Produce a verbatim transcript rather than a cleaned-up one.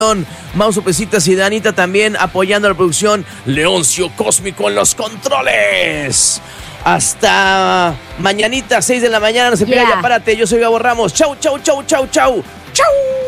Mauso Pesitas y Danita también apoyando a la producción. Leoncio Cósmico en los controles. Hasta mañanita, seis de la mañana. No se pierda, Yeah. ya párate. Yo soy Gabo Ramos. Chau, chau, chau, chau, chau. Chau.